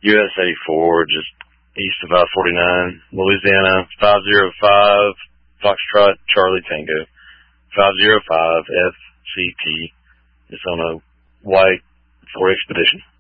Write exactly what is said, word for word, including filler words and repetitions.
U S eighty-four, just east of I forty-nine, Louisiana, five zero five, Foxtrot, Charlie Tango, five zero five F C T. It's on a white for Expedition.